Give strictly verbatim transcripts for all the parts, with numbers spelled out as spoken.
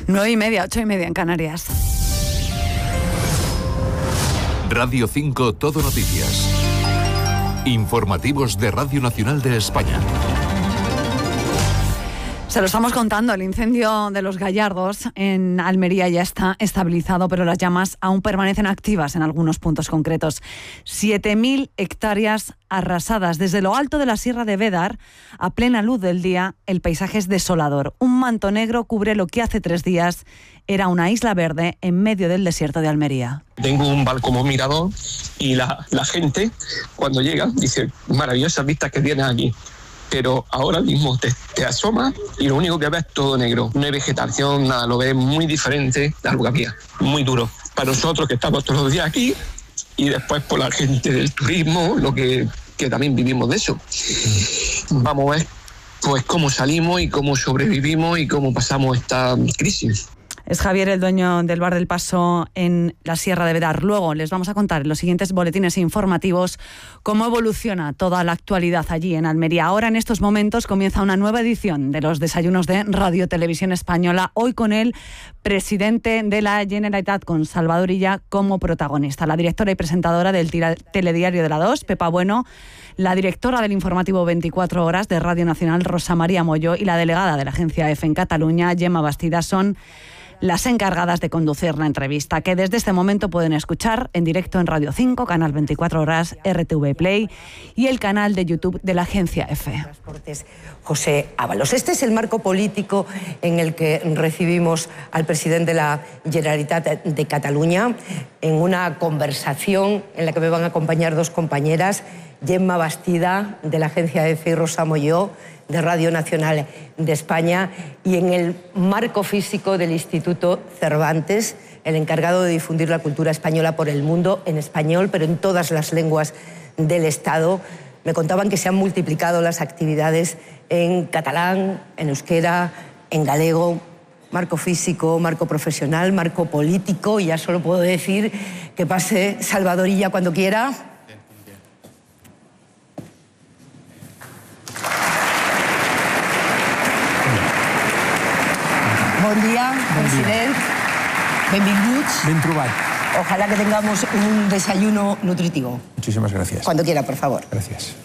Nueve y media, ocho y media en Canarias. Radio cinco Todo Noticias. Informativos de Radio Nacional de España. Se lo estamos contando, el incendio de los Gallardos en Almería ya está estabilizado, pero las llamas aún permanecen activas en algunos puntos concretos. siete mil hectáreas arrasadas. Desde lo alto de la Sierra de Bédar, a plena luz del día, el paisaje es desolador. Un manto negro cubre lo que hace tres días era una isla verde en medio del desierto de Almería. Tengo un balcón como mirador y la, la gente, cuando llega, dice, maravillosas vistas que tienes aquí. Pero ahora mismo te, te asomas y lo único que ves es todo negro. No hay vegetación, nada, lo ves muy diferente a lo que había. Muy duro. Para nosotros que estamos todos los días aquí y después por la gente del turismo, lo que, que también vivimos de eso. Vamos a ver pues cómo salimos y cómo sobrevivimos y cómo pasamos esta crisis. Es Javier, el dueño del Bar del Paso en la Sierra de Bédar. Luego les vamos a contar en los siguientes boletines informativos cómo evoluciona toda la actualidad allí en Almería. Ahora, en estos momentos, comienza una nueva edición de los desayunos de Radio Televisión Española. Hoy con el presidente de la Generalitat, con Salvador Illa como protagonista. La directora y presentadora del telediario de la dos, Pepa Bueno, la directora del informativo veinticuatro horas de Radio Nacional, Rosa María Molló, y la delegada de la agencia EFE en Cataluña, Gemma Bastida, son las encargadas de conducir la entrevista, que desde este momento pueden escuchar en directo en Radio cinco, canal veinticuatro horas, R T V Play y el canal de YouTube de la agencia EFE. José Ábalos. Este es el marco político en el que recibimos al presidente de la Generalitat de Cataluña en una conversación en la que me van a acompañar dos compañeras, Gemma Bastida, de la agencia EFE, y Rosa Molló, de Radio Nacional de España, y en el marco físico del Instituto Cervantes, el encargado de difundir la cultura española por el mundo, en español, pero en todas las lenguas del Estado. Me contaban que se han multiplicado las actividades en catalán, en euskera, en galego, marco físico, marco profesional, marco político, y ya solo puedo decir que pase Salvador Illa cuando quiera. Bon dia, president. Benvinguts. Ben trobat. Ojalá que tengamos un desayuno nutritivo. Muchísimas gracias. Cuando quiera, por favor. Gracias.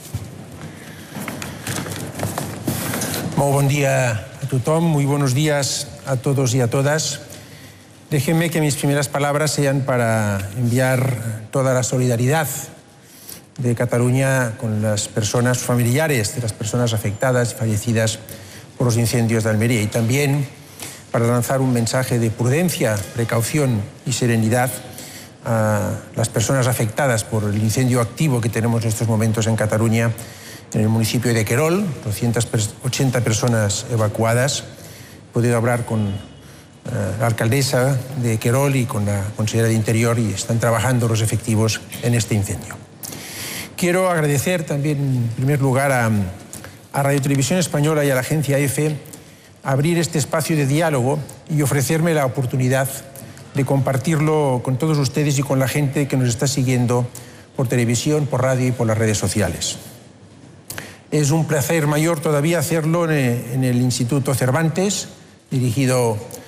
Muy buen día a tothom, muy buenos días a todos y a todas. Déjenme que mis primeras palabras sean para enviar toda la solidaridad de Cataluña con las personas familiares de las personas afectadas y fallecidas por los incendios de Almería, y también para lanzar un mensaje de prudencia, precaución y serenidad a las personas afectadas por el incendio activo que tenemos en estos momentos en Cataluña, en el municipio de Querol, doscientas ochenta personas evacuadas. He podido hablar con uh, la alcaldesa de Querol y con la consejera de Interior, y están trabajando los efectivos en este incendio. Quiero agradecer también, en primer lugar, a, a Radio Televisión Española y a la agencia EFE abrir este espacio de diálogo y ofrecerme la oportunidad de compartirlo con todos ustedes y con la gente que nos está siguiendo por televisión, por radio y por las redes sociales. Es un placer mayor todavía hacerlo en el Instituto Cervantes, dirigido